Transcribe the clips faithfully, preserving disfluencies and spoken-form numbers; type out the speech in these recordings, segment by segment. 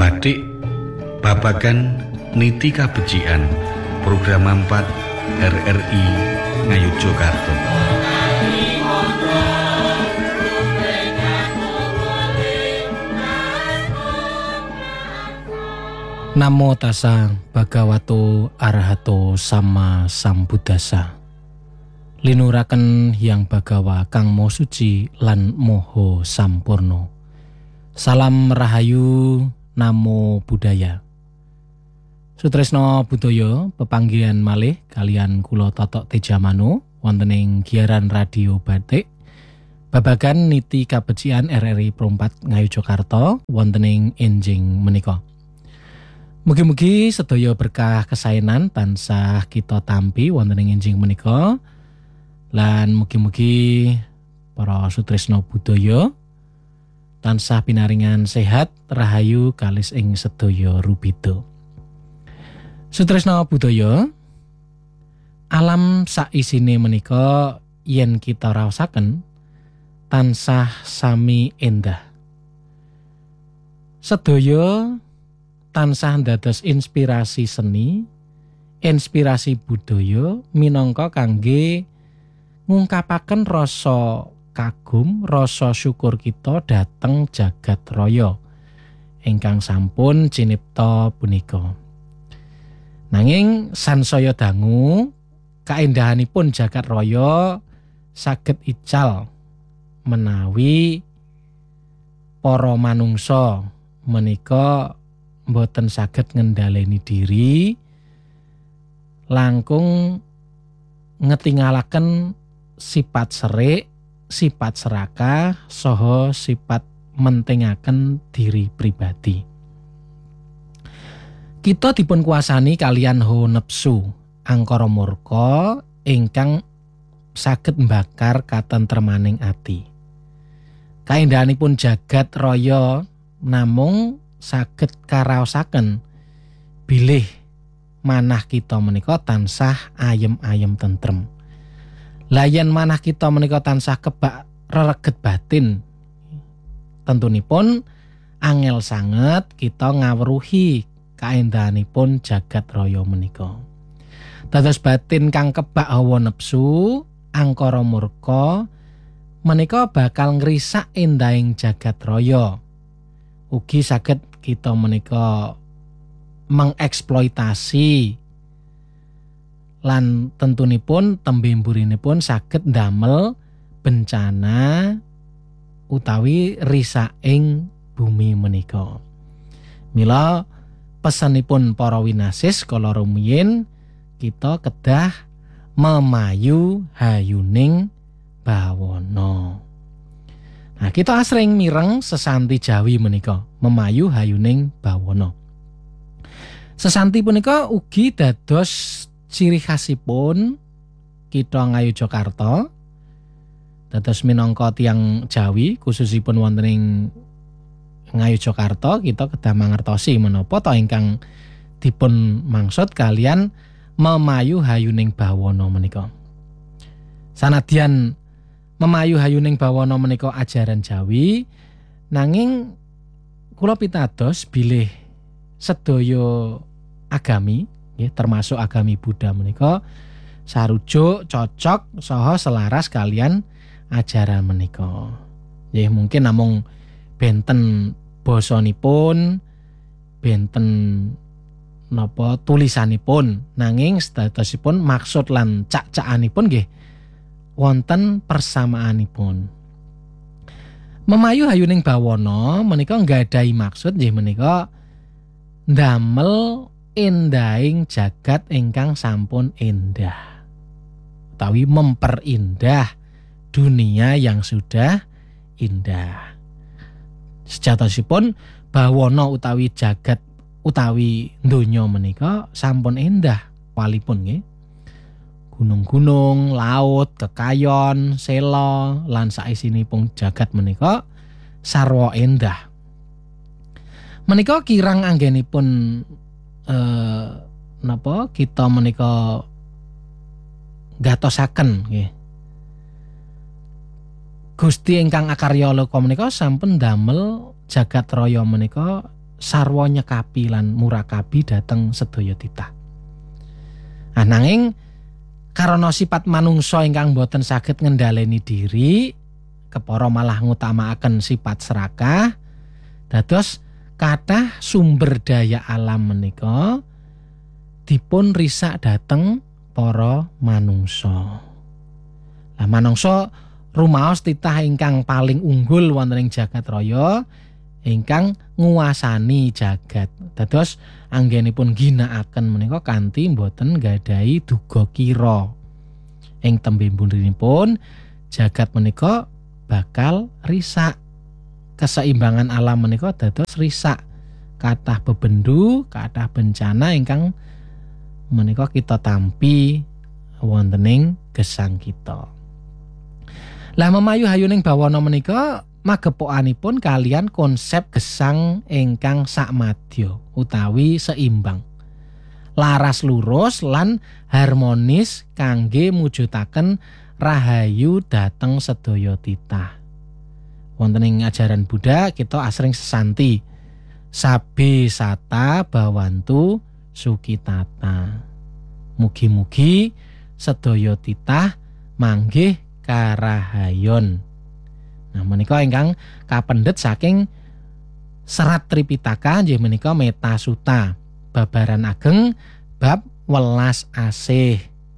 Badik babagan niti kabecikan program empat R R I Ngayogyakarta. Namo tassa bhagavato arahato sama sambuddhassa. Linuraken Hyang Bagawa kang Maha Suci lan Maha Sampurna. Salam rahayu, namo buddhaya. Sutresna budaya pepanggihan malih kalian kula Totok Tejamano wonten ing giaran radio Batik babagan niti kabecikan R R I Prompat Ngayogyakarta wonten ing enjing menika. Mugi-mugi sedaya berkah kesaenan tansah kita tampi wonten ing enjing menika. Lan mugi-mugi para sutresna budaya tansah pinaringan sehat rahayu kalis ing sedaya rubida. Sutresna budaya alam saisine menika yen kita raosaken tansah sami endah. Sedaya tansah dados inspirasi seni, inspirasi budaya minangka kangge ngungkapaken rasa kagum, rasa syukur kita dhateng jagat raya ingkang sampun cinipta punika. Nanging sansaya dangu kaendahanipun jagat raya saged ical menawi para manungsa menika boten saged ngendhaleni diri langkung ngetingalaken sifat serik, sifat serakah, saha sifat mentingaken diri pribadi. Kita dipun kuasani kalian hawa nepsu, angkara murka ingkang saged mbakar katentremaning ati. Kaendahanipun jagat raya namung saged karaosaken bilih manah kita menika tansah ayem-ayem tentrem. Layan manah kita menika tansah kebak rereget batin, tentunipun angel sanget kita ngawruhi kaendahanipun jagat raya menika. Dados batin kang kebak hawa nepsu, angkara murka menika bakal ngrisak endahing jagat raya. Ugi saged kita menika mengeksploitasi lan tentunipun tembe mburinipun saged ndamel bencana utawi risaking bumi menika. Mila pesanipun para winasis kala rumiyin kita kedah memayu hayuning bawana. Nah, kita asring mireng sesanti Jawi menika, memayu hayuning bawana. Sesanti punika ugi dados ciri khasipun kita Ngayogyakarta. Dados minangka tiyang Jawi khususipun wonten ing Ngayogyakarta kita kedah mangertosi menapa ta ingkang dipun maksud kalian memayu hayuning bawana menika. Sanadyan memayu hayuning bawana menika ajaran Jawi, nanging kula pitados bilih sedaya agami nggih termasuk agami Buddha menika sarujuk, cocok saha selaras kalian ajaran menika. Nggih mungkin namung benten basanipun, benten napa tulisanipun, nanging sedasipun maksud lan cak-cakanipun nggih wonten persamaanipun. Memayu hayuning bawana menika nggadahi maksud nggih menika ndamel endahing jagat ingkang sampun endah, utawi memperindah dunia yang sudah indah. Sejatosipun bawana utawi jagat utawi donya menika sampun endah walipun nggih. Gunung-gunung, laut, kekayon, sela lan saisinipun jagat menika sarwa endah. Menika kirang anggenipun eh, napa kita menika gatosaken nggih. Gusti ingkang akarya loka menika sampun damel jagat raya menika sarwa nyekapi lan murakabi dhateng sedaya titah. Nah, nanging karana sifat manungsa ingkang boten saged ngendhaleni diri, kepara malah ngutamakaken sifat serakah, dados kathah sumber daya alam menika dipun risak dhateng para manungsa. Lah manungsa rumaos titah ingkang paling unggul wonten ing jagat raya ingkang nguwasani jagat. Dados anggenipun ginakaken menika kanthi boten gadahi duga kira. Ing tembe mbunipun jagat menika bakal risak. Keseimbangan alam menika dados risak. Kathah bebendu, kathah bencana ingkang menika kita tampi wonten ing gesang kita. Lah memayu hayuning bawana menika magepokanipun kalian konsep gesang ingkang sakmadya utawi seimbang, laras lurus lan harmonis kangge mujudaken rahayu dhateng sedaya titah. Wonten ing ajaran Buddha kita asring sesanti sabe sata bawantu sukitata. Mugi-mugi sedaya titah manggih karahayon. Nah menika ingkang kapendhet saking Serat Tripitaka nggih menika Meta Sutta, babaran ageng bab welas asih.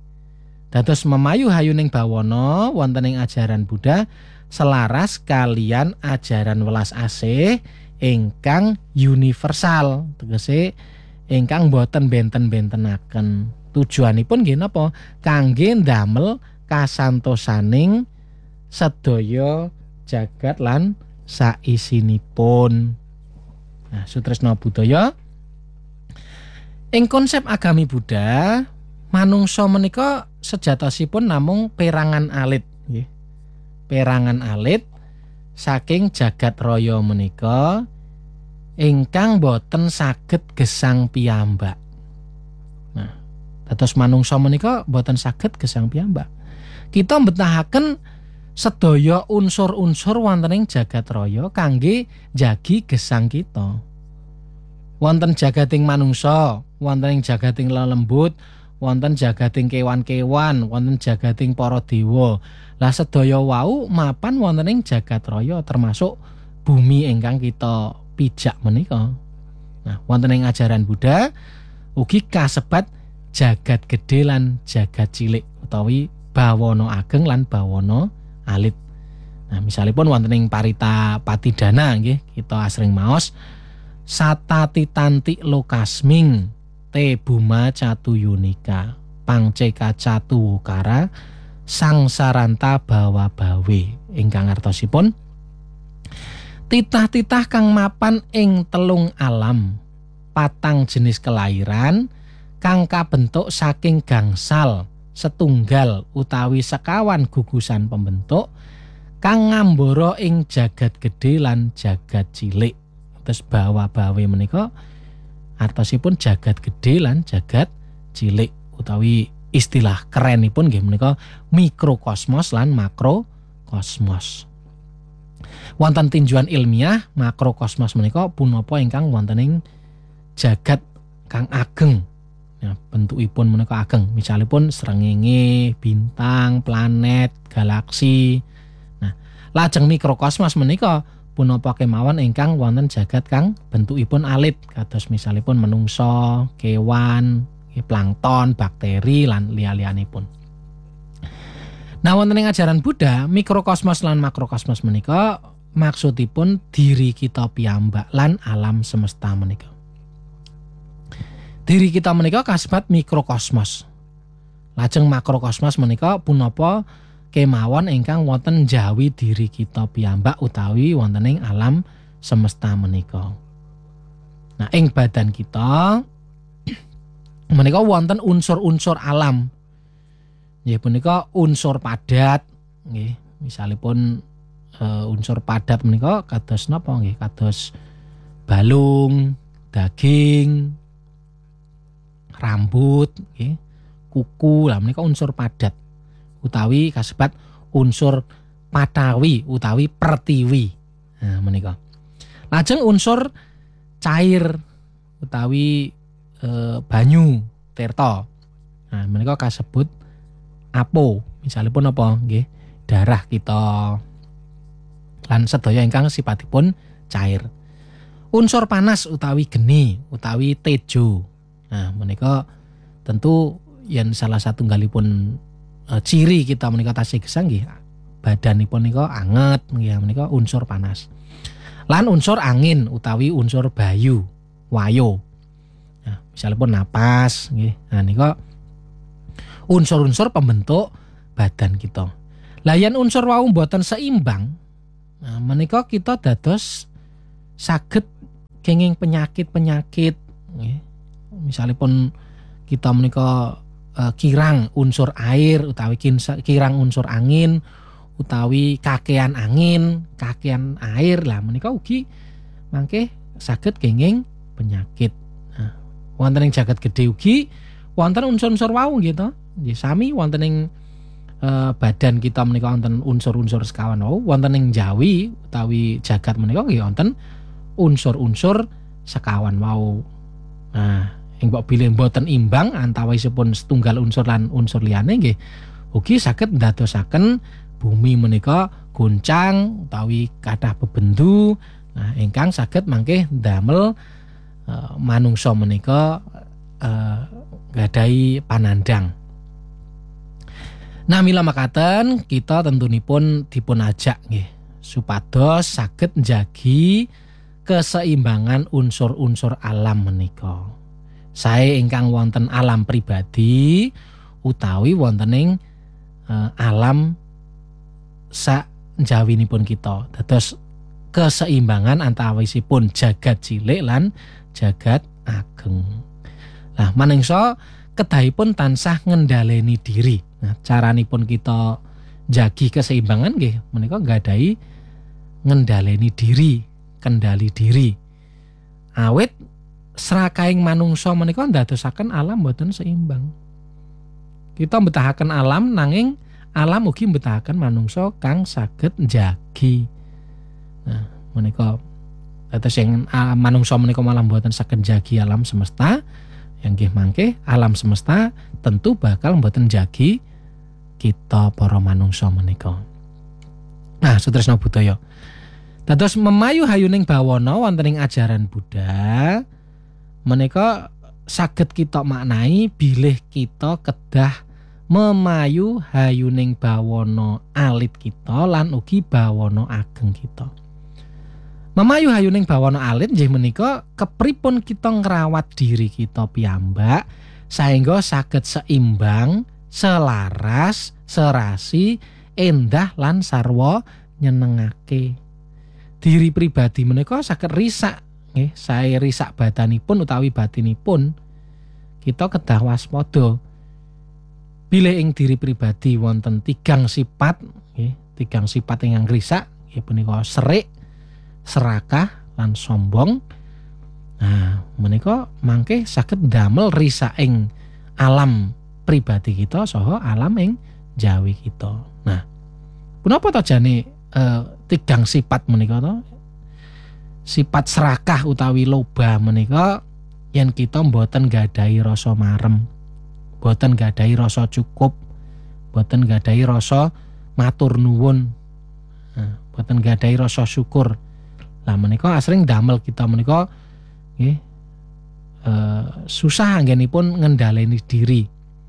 Dados memayu hayuning bawana wonten ing ajaran Buddha selaras kalian ajaran welas asih ingkang universal, tegese ingkang boten benten-bentenaken. Tujuanipun nggih napa? Kangge ndamel kasantosaning sedaya jagat lan saisinipun. Nah, sutresna budaya ing konsep agami Buddha, manungsa menika sejatosipun namung perangan alit nggih. Perangan alit saking jagat raya menika ingkang boten saged gesang piyambak. Nah, dados manungsa menika boten saged gesang piyambak. Kita mbetahaken sedaya unsur-unsur wonten ing jagat raya kangge jagi gesang kita. Wonten jagating manungsa, wonten ing jagating lelembut, wonten jagating kewan-kewan, wonten jagating para dewa. Lah sedaya wau mapan wonten ing jagat raya termasuk bumi ingkang kita pijak menika. Nah, wonten ing ajaran Buddha ugi kasebat jagat gedhe lan jagat cilik utawi bawana ageng lan bawana alit. Nah, misalipun wonten ing Parita Patidana nggih kita asring maos satati tanti lokasming te buma catu yunika pangceka catu wukara sangsaranta bawa bawe, ingkang artosipun titah-titah kang mapan ing telung alam patang jenis kelairan kang kabentuk saking gangsal setunggal utawi sekawan gugusan pembentuk kang ngambara ing jagat gedhe lan jagat cilik. Terus bawa-bawe menika artosipun jagat gedhe lan jagat cilik utawi istilah kerenipun nggih menika mikrokosmos lan makrokosmos. Wonten tinjuan ilmiah makrokosmos menika punapa ingkang wonten ing jagat kang ageng. Ya, bentukipun menika ageng, misalipun srengenge, bintang, planet, galaksi. Nah, lajeng mikrokosmos menika punapa kemawon ingkang wonten jagat kang bentukipun alit, kados misalipun menungsa, kewan, plankton, bakteri lan liya-liyanipun. Nah, wonten ing ajaran Buddha, mikrokosmos lan makrokosmos menika maksudipun diri kita piyambak lan alam semesta menika. Diri kita menika kasebat mikrokosmos. Lajeng makrokosmos menika punapa kemawon ingkang wonten njawi diri kita piyambak utawi wonten ing alam semesta menika. Nah, ing badan kita menika wonten unsur-unsur alam. Nggih punika unsur padat nggih. Misalipun uh, unsur padat menika kados napa nggih? Kados balung, daging, rambut, okay, kuku, lah menika unsur padat utawi kasebat unsur patawi utawi pertiwi. Nah, menika. Lajeng unsur cair utawi e, banyu tirta. Nah, menika kasebut apo. Misalipun apa nggih? Darah kita. Lan sedaya ingkang sipatipun cair. Unsur panas utawi geni utawi tejo. Nah, menika tentu yen salah satunggalipun e, ciri kita menika tasih gesang nggih, badanipun nika anget nggih, menika unsur panas. Lan unsur angin utawi unsur bayu, wayo. Nah, misalipun napas nggih. Nah, nika unsur-unsur pembentuk badan kita. Lah yen unsur wau mboten seimbang, nah menika kita dados saged kenging penyakit-penyakit nggih. Misalipun kita menika uh, kirang unsur air utawi kirang unsur angin utawi kakean angin, kakean air, lah menika ugi mangke saged kenging penyakit. Nah, wonten ing jagat gedhe ugi wonten unsur-unsur wau nggih to. Nggih sami wonten ing uh, badan kita menika wonten unsur-unsur sekawan wau, wonten ing jawi utawi jagat menika nggih wonten unsur-unsur sekawan wau. Nah, ing mbok bilih mboten imbang antawisipun setunggal unsur lan unsur liyane nggih ugi saged ndadosaken bumi menika goncang utawi kathah bebendu. Nah, ingkang saged mangke ndamel uh, manungsa menika uh, gadahi panandang. Nah, mila makaten kita tentunipun dipun ajak nggih supados saged njagi keseimbangan unsur-unsur alam menika. Sae ingkang wonten alam pribadi utawi wonten ing uh, alam sak njawinipun kita. Dados keseimbangan antawisipun jagat cilik lan jagat ageng. Lah manungsa kedahipun tansah ngendhaleni diri. Nah, caranipun kita jagi keseimbangan nggih menika nggadahi ngendhaleni diri, kendali diri. Awit srakaing manungsa menika ndadosaken alam boten seimbang. Kita mbetahaken alam nanging alam ugi mbetahaken manungsa kang saged njagi. Nah, menika dados sing manungsa menika malah boten saged njagi alam semesta, yang nggih mangke alam semesta tentu bakal boten njagi kita para manungsa menika. Nah, sutresna budaya. Dados memayu hayuning bawana wonten ing ajaran Buddha menika saged kita maknai bilih kita kedah memayu hayuning bawana alit kita lan ugi bawana ageng kita. Memayu hayuning bawana alit nggih menika kepripun kita ngrawat diri kita piyambak saengga saged seimbang, selaras, serasi, endah lan sarwa nyenengake. Diri pribadi menika saged risak nggih, sae risak badanipun utawi batinipun kita kedah waspada. Bilih ing diri pribadi wonten tigang sifat nggih, tigang sifat ingkang risak nggih punika serik, serakah lan sombong. Nah, menika mangke saged damel risak ing alam pribadi kita saha alam ing jawi kita. Nah, punapa to jane eh, tigang sifat menika to? Sifat serakah utawi loba menika yen kita mboten gadahi rasa marem, mboten gadahi rasa cukup, mboten gadahi rasa matur nuwun, nah, mboten gadahi rasa syukur. Lah menika asring damel kita menika nggih eh, susah anggenipun ngendhaleni diri.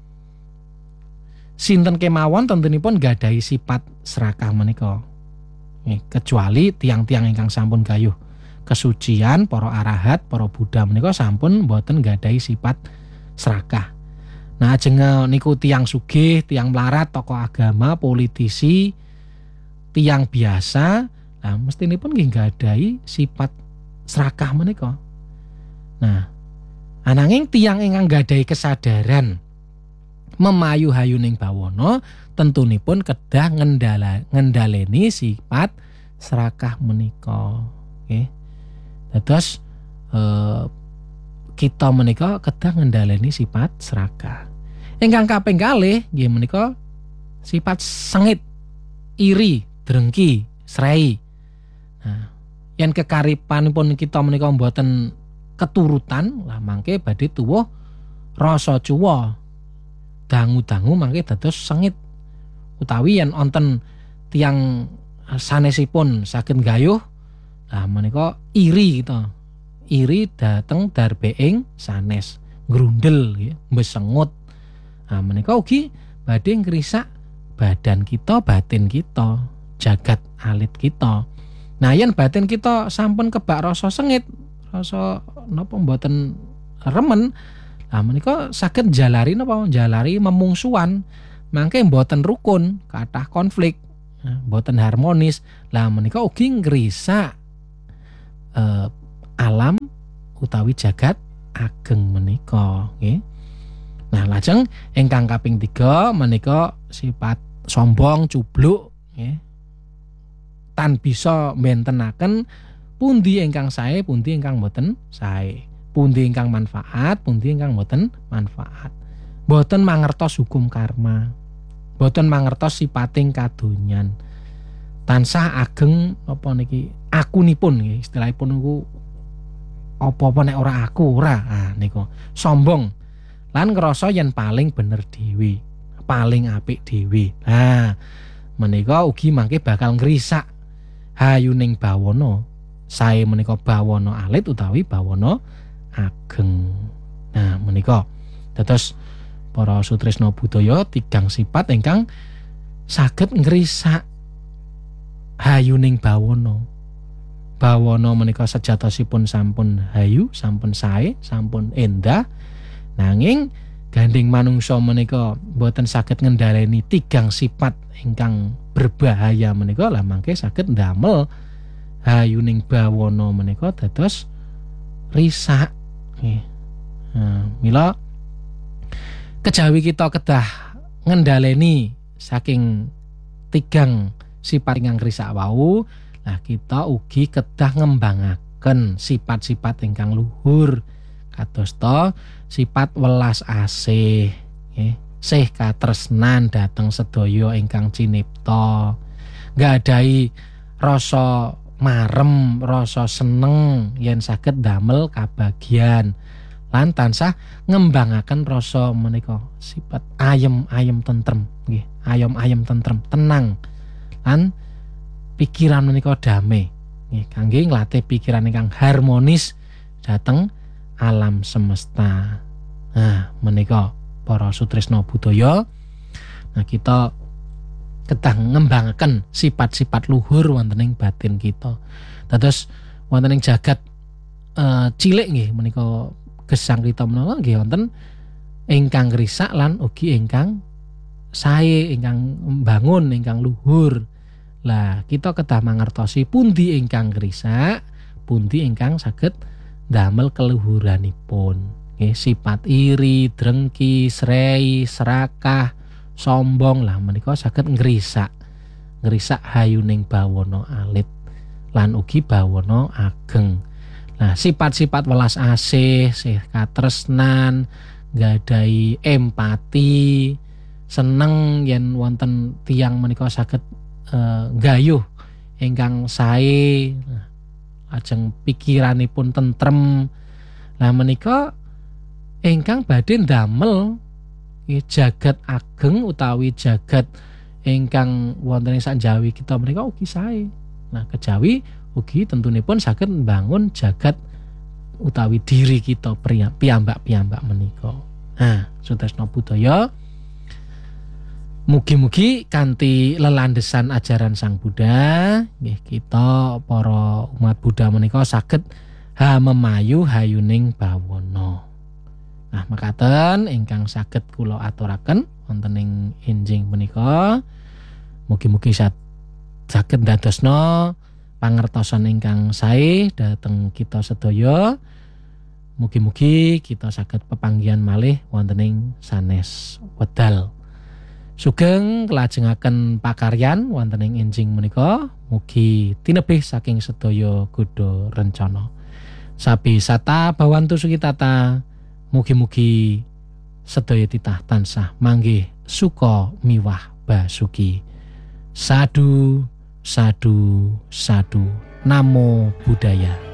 Sinten kemawon tentunipun gadahi sifat serakah menika. Nggih, kecuali tiang-tiang ingkang sampun gayuh kesucian, para arahat, para Buddha menika sampun mboten gadahi sifat serakah. Nah, ajeng niku tiang sugih, tiang melarat, tokoh agama, politisi, tiang biasa, nah mestinipun nggih gadahi sifat serakah menika. Nah, ananging tiang ingkang gadahi kesadaran memayu hayuning bawana tentunipun kedah ngendala ngendhaleni sifat serakah menika. Nggih. Dados eh, kita menika kedah ngendhaleni sifat serakah. Ingkang kaping kalih nggih menika sifat sengit, iri, drengki, srei. Nah, yen kekaripanipun kita menika mboten keturutan lah mangke badhe tuwuh rasa cuwa. Dangu-dangu mangke dados sengit. Utawi yen wonten tiyang sanesipun saged gayuh lah menika iri kita. Iri dateng darbeing sanes, grundel nggih, mbesengut. Nah menika ugi badhe ngrisak badan kita, batin kita, jagat alit kita. Nah yen batin kita sampun kebak rasa sengit, rasa napa mboten remen, nah menika saged jalari napa jalari memungsuhan, mangke mboten rukun, kathah konflik, mboten harmonis. Lah menika ugi ngrisak eh, alam utawi jagat ageng menika nggih. Nah lajeng ingkang kaping tiga menika sifat sombong, cubluk nggih. Tan bisa mbentenaken pundi ingkang sae, pundi ingkang boten sae. Pundi ingkang manfaat, pundi ingkang boten manfaat. Boten mangertos hukum karma. Boten mangertos sipating kadonyan. Tansah ageng apa niki akunipun nggih, istilahipun niku apa-apa nek ora aku ora. Ah niku sombong. Lan ngrasa yen paling bener dhewe, paling apik dhewe. Nah, menika ugi mangke bakal ngrisak hayuning bawana. Sae menika bawana alit utawi bawana ageng. Nah, menika dados para sutresna budaya tigang sifat ingkang saged ngrisak hayuning bawana. Bawana menika sejatosipun sampun hayu, sampun sae, sampun endah. Nanging gandeng manungsa menika boten saged ngendhaleni tigang sifat ingkang berbahaya menika lah mangke saged ndamel hayuning bawana menika dados risak. Nggih. Nah, mila kejawi kita kedah ngendhaleni saking tigang sifat ingkang risak wau, lah kita ugi kedah ngembangaken sifat-sifat ingkang luhur kadosta sifat welas asih nggih, sih katresnan dhateng sedaya ingkang cinipta, nggadahi rasa marem, rasa seneng yen saged damel kabagyan, lan tansah ngembangaken rasa menika sifat ayem-ayem tentrem nggih, ayem-ayem tentrem, tenang lan pikiran menika damai nggih, kangge nglatih pikiran ingkang harmonis dhateng alam semesta. Nah, menika para sutresna budaya. Nah, kita kedah ngembangaken sifat-sifat luhur wonten ing batin kita. Dados wonten ing jagat e, cilik nggih menika gesang kita menawa nggih wonten ingkang ngrisak lan ugi ingkang sae, ingkang mbangun, ingkang luhur. Lah, kita kedah mangertosi pundi ingkang ngrisak, pundi ingkang saged damel keluhuranipun. Nggih, sifat iri, drengki, srei, serakah, sombong lah menika saged ngrisak. Ngrisak hayuning bawana alit lan ugi bawana ageng. Nah, sifat-sifat welas asih, sih katresnan, nggadahi empati, seneng yen wonten tiyang menika saged uh, gayuh ingkang sae. Nah, ajeng pikiranipun tentrem. Lah menika ingkang badhe ndamel jagat ageng utawi jagat ingkang wonten ing sanjawi kita menika ugi sae. Nah, kejawi ugi tentunipun saged mbangun jagat utawi diri kita piyambak-piyambak menika. Nah, sutresna budaya mugi-mugi kanthi lelandesan ajaran Sang Buddha nggih kita para umat Buddha menika saged ha memayu hayuning bawana. Nah, makaten ingkang saged kula aturaken wonten ing enjing menika. Mugi-mugi saged ndadosna pangertosan ingkang sae dhateng kita sedaya. Mugi-mugi kita saged pepanggihan malih wonten ing sanes wedal. Sugeng kelajengaken pakaryan wonten ing enjing menika, mugi tinebih saking sedaya kuda rencana. Sabi sata bawantu sukitata, mugi-mugi sedaya titah tansah manggih suka miwah basuki. Sadu, sadu, sadu. Namo Buddhaya.